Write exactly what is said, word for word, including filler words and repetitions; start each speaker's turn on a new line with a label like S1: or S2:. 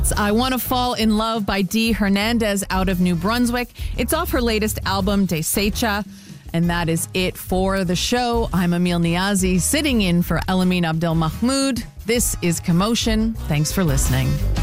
S1: I Want to Fall in Love by Dee Hernandez out of New Brunswick. It's off her latest album, Desecha. And that is it for the show. I'm Emil Niazi, sitting in for Elamin Abdel Mahmoud. This is Commotion. Thanks for listening.